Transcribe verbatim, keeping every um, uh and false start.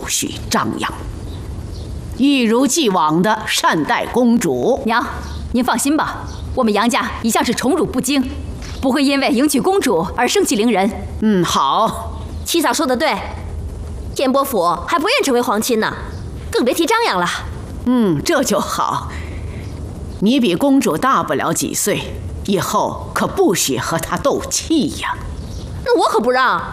不许张扬，一如既往的善待公主。 娘，您放心吧，我们杨家一向是宠辱不惊，不会因为迎娶公主而盛气凌人。 嗯，好。 七嫂说的对，燕伯府还不愿成为皇亲呢，更别提张扬了。 嗯，这就好。你比公主大不了几岁，以后可不许和她斗气呀。 那我可不让。